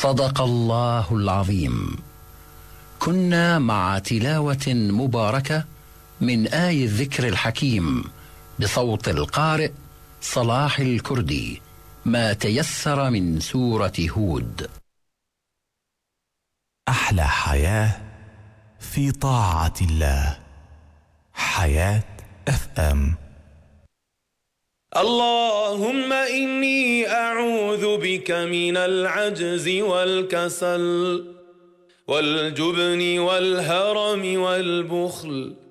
صدق الله العظيم. كنا مع تلاوة مباركة من آي الذكر الحكيم بصوت القارئ صلاح الكردي، ما تيسر من سورة هود. أحلى حياة في طاعة الله. حياة FM. اللهم إني أعوذ بك من العجز والكسل والجبن والهرم والبخل